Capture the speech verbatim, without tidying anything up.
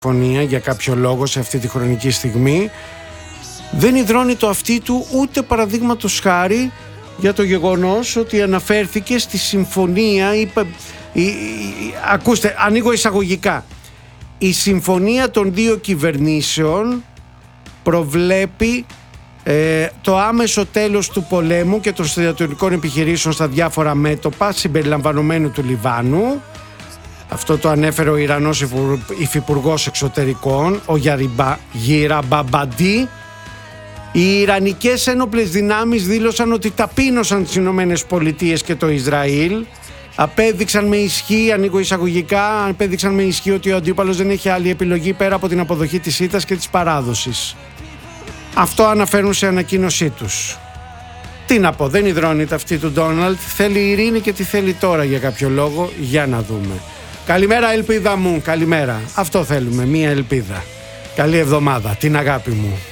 συμφωνία για κάποιο λόγο σε αυτή τη χρονική στιγμή. Δεν υδρώνει το αυτί του ούτε παραδείγματος χάρη για το γεγονός ότι αναφέρθηκε στη συμφωνία, είπε, η, η, η, ακούστε, ανοίγω εισαγωγικά, η συμφωνία των δύο κυβερνήσεων προβλέπει ε, το άμεσο τέλος του πολέμου και των στρατιωτικών επιχειρήσεων στα διάφορα μέτωπα συμπεριλαμβανομένου του Λιβάνου. Αυτό το ανέφερε ο Ιρανός υφυπουργός εξωτερικών, ο Γυραμπαμπαντή. Οι Ιρανικές ένοπλες δυνάμεις δήλωσαν ότι ταπείνωσαν τις Ηνωμένες Πολιτείες και το Ισραήλ. Απέδειξαν με ισχύ, ανοίγω εισαγωγικά, απέδειξαν με ισχύ ότι ο αντίπαλος δεν έχει άλλη επιλογή πέρα από την αποδοχή της ήττας και της παράδοσης. Αυτό αναφέρουν σε ανακοίνωσή τους. Τι να πω, δεν υδρώνεται αυτή του Ντόναλντ. Θέλει ειρήνη και τι θέλει τώρα για κάποιο λόγο, για να δούμε. Καλημέρα ελπίδα μου, καλημέρα. Αυτό θέλουμε, μία ελπίδα. Καλή εβδομάδα, την αγάπη μου.